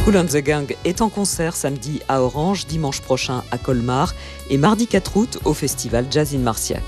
Kool and the Gang est en concert samedi à Orange, dimanche prochain à Colmar et mardi 4 août au festival Jazz in Marciac.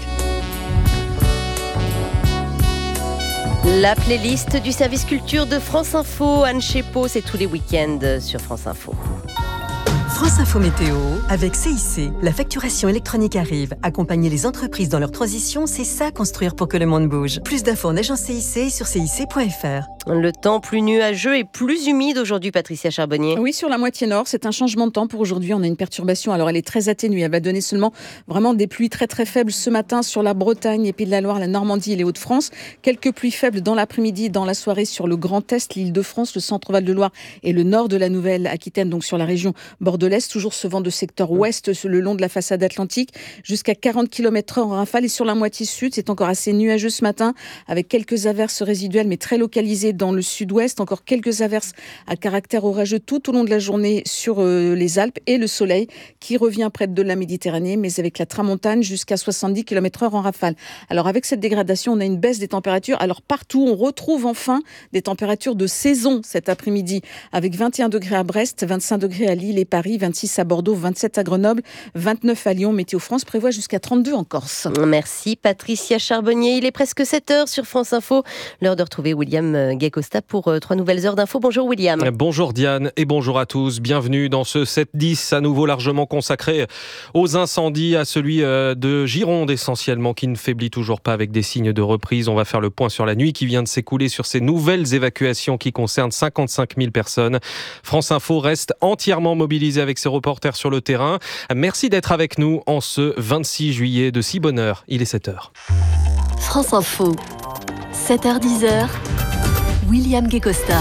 La playlist du service culture de France Info. Anne Chepeau, c'est tous les week-ends sur France Info. France Info Météo, avec CIC. La facturation électronique arrive. Accompagner les entreprises dans leur transition, c'est ça construire pour que le monde bouge. Plus d'infos en agence CIC sur cic.fr. Le temps plus nuageux et plus humide aujourd'hui, Patricia Charbonnier. Oui, sur la moitié nord, c'est un changement de temps pour aujourd'hui. On a une perturbation, alors elle est très atténuée. Elle va donner seulement vraiment des pluies très très faibles ce matin sur la Bretagne, les Pays de la Loire, la Normandie et les Hauts-de-France. Quelques pluies faibles dans l'après-midi, dans la soirée sur le Grand Est, l'Île-de-France, le centre-Val de Loire et le nord de la Nouvelle-Aquitaine, donc sur la région bordelaise. Toujours ce vent de secteur ouest le long de la façade atlantique, jusqu'à 40 km/h en rafale. Et sur la moitié sud, c'est encore assez nuageux ce matin, avec quelques averses résiduelles, mais très localisées dans le sud-ouest. Encore quelques averses à caractère orageux tout au long de la journée sur les Alpes et le soleil qui revient près de la Méditerranée, mais avec la tramontane jusqu'à 70 km/h en rafale. Alors avec cette dégradation, on a une baisse des températures. Alors partout, on retrouve enfin des températures de saison cet après-midi, avec 21 degrés à Brest, 25 degrés à Lille et Paris, 26 à Bordeaux, 27 à Grenoble, 29 à Lyon. Météo France prévoit jusqu'à 32 en Corse. Merci Patricia Charbonnier. Il est presque 7h sur France Info. L'heure de retrouver William Gay-Costa pour 3 nouvelles heures d'info. Bonjour William. Bonjour Diane et bonjour à tous. Bienvenue dans ce 7-10 à nouveau largement consacré aux incendies, à celui de Gironde essentiellement qui ne faiblit toujours pas avec des signes de reprise. On va faire le point sur la nuit qui vient de s'écouler, sur ces nouvelles évacuations qui concernent 55 000 personnes. France Info reste entièrement mobilisée avec ses reporters sur le terrain. Merci d'être avec nous en ce 26 juillet de si bonne heure. Il est 7h. France Info, 7h-10h, William Gay-Costa.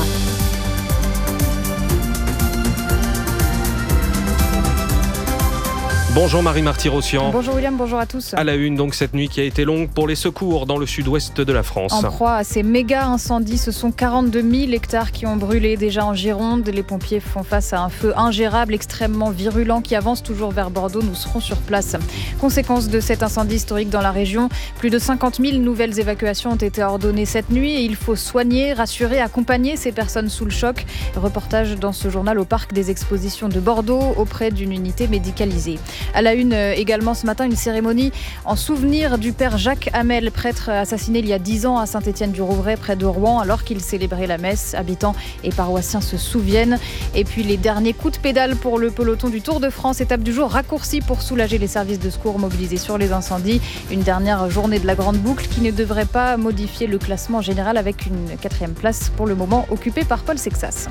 Bonjour Marie Marty-Rossian. Bonjour William, bonjour à tous. À la une, donc, cette nuit qui a été longue pour les secours dans le sud-ouest de la France. En proie à ces méga incendies, ce sont 42 000 hectares qui ont brûlé déjà en Gironde. Les pompiers font face à un feu ingérable, extrêmement virulent, qui avance toujours vers Bordeaux. Nous serons sur place. Conséquence de cet incendie historique dans la région, plus de 50 000 nouvelles évacuations ont été ordonnées cette nuit et il faut soigner, rassurer, accompagner ces personnes sous le choc. Reportage dans ce journal au parc des expositions de Bordeaux auprès d'une unité médicalisée. À la une également ce matin, une cérémonie en souvenir du père Jacques Hamel, prêtre assassiné il y a 10 ans à Saint-Étienne-du-Rouvray près de Rouen alors qu'il célébrait la messe. Habitants et paroissiens se souviennent. Et puis les derniers coups de pédale pour le peloton du Tour de France. Étape du jour raccourcie pour soulager les services de secours mobilisés sur les incendies. Une dernière journée de la grande boucle qui ne devrait pas modifier le classement général avec une 4e place pour le moment occupée par Paul Sexas.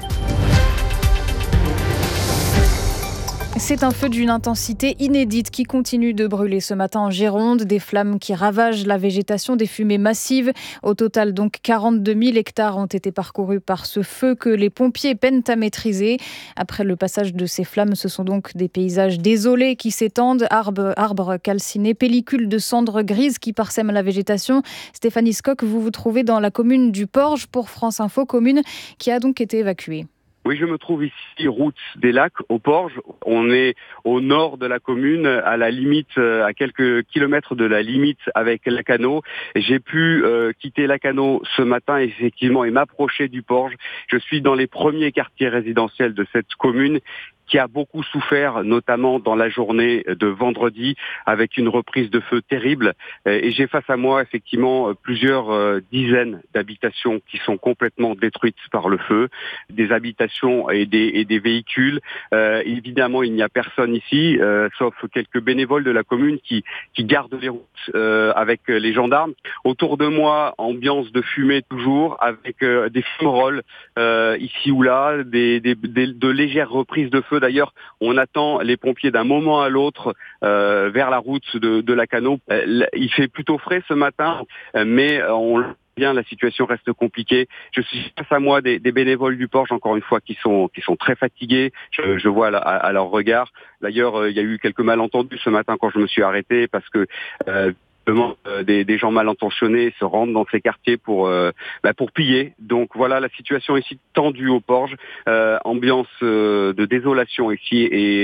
C'est un feu d'une intensité inédite qui continue de brûler ce matin en Gironde. Des flammes qui ravagent la végétation, des fumées massives. Au total, donc, 42 000 hectares ont été parcourus par ce feu que les pompiers peinent à maîtriser. Après le passage de ces flammes, ce sont donc des paysages désolés qui s'étendent. Arbres calcinés, pellicules de cendres grises qui parsèment la végétation. Stéphanie Scocq, vous vous trouvez dans la commune du Porge pour France Info, commune qui a donc été évacuée. Oui, je me trouve ici, route des Lacs, au Porge. On est au nord de la commune, à la limite, à quelques kilomètres de la limite avec Lacanau. J'ai pu quitter Lacanau ce matin, effectivement, et m'approcher du Porge. Je suis dans les premiers quartiers résidentiels de cette commune qui a beaucoup souffert, notamment dans la journée de vendredi, avec une reprise de feu terrible. Et j'ai face à moi, effectivement, plusieurs dizaines d'habitations qui sont complètement détruites par le feu, des habitations et des véhicules. Évidemment, il n'y a personne ici, sauf quelques bénévoles de la commune qui gardent les routes avec les gendarmes. Autour de moi, ambiance de fumée toujours, avec des fumerolles ici ou là, de légères reprises de feu. D'ailleurs, on attend les pompiers d'un moment à l'autre vers la route de Lacanau. Il fait plutôt frais ce matin, mais bien, la situation reste compliquée. Je suis face à moi des bénévoles du Porge, encore une fois, qui sont très fatigués. Je vois à leur regard. D'ailleurs, il y a eu quelques malentendus ce matin quand je me suis arrêté parce que des gens mal intentionnés se rendent dans ces quartiers pour piller. Donc voilà, la situation ici tendue au Porge, ambiance de désolation ici et